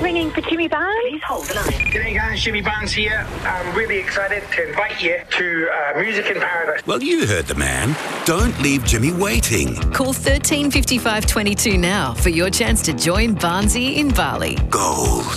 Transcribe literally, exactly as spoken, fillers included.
ringing for Jimmy Barnes. Please hold the line. G'day guys, Jimmy Barnes here. I'm really excited to invite you to uh, Music in Paradise. Well, you heard the man. Don't leave Jimmy waiting. Call thirteen fifty-five twenty-two now for your chance to join Barnesy in Bali. Gold.